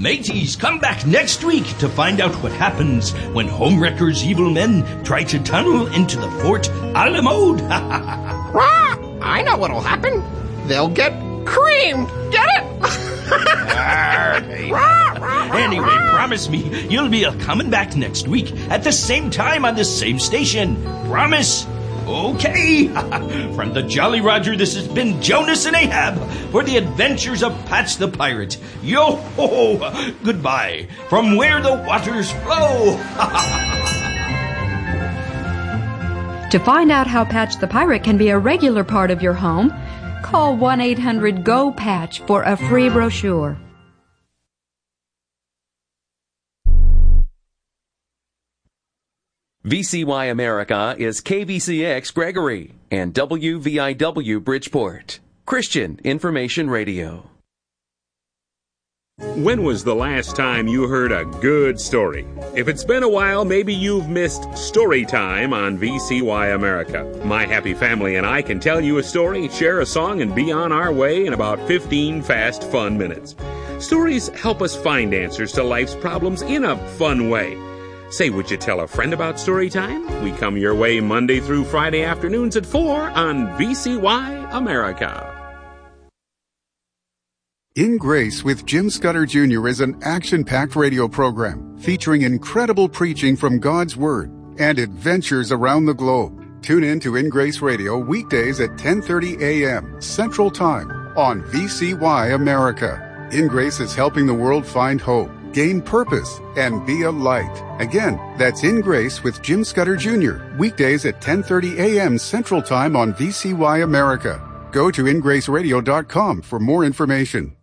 Mateys, come back next week to find out what happens when Homewrecker's evil men try to tunnel into the Fort Alamode. I know what'll happen. They'll get creamed. Get it? Anyway, promise me you'll be coming back next week at the same time on the same station. Promise? Okay. From the Jolly Roger, this has been Jonas and Ahab for the adventures of Patch the Pirate. Yo-ho! Goodbye from where the waters flow. To find out how Patch the Pirate can be a regular part of your home, call 1-800-GO-PATCH for a free brochure. VCY America is KVCX Gregory and WVIW Bridgeport. Christian Information Radio. When was the last time you heard a good story? If it's been a while, maybe you've missed Story Time on VCY America. My happy family and I can tell you a story, share a song, and be on our way in about 15 fast, fun minutes. Stories help us find answers to life's problems in a fun way. Say, would you tell a friend about Story Time? We come your way Monday through Friday afternoons at 4 on VCY America. In Grace with Jim Scudder Jr. is an action-packed radio program featuring incredible preaching from God's Word and adventures around the globe. Tune in to In Grace Radio weekdays at 10:30 a.m. Central Time on VCY America. In Grace is helping the world find hope, gain purpose, and be a light. Again, that's In Grace with Jim Scudder Jr. weekdays at 10:30 a.m. Central Time on VCY America. Go to ingraceradio.com for more information.